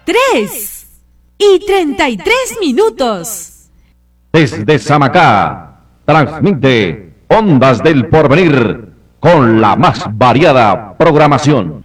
3:33. Desde Samacá, transmite Ondas del Porvenir con la más variada programación.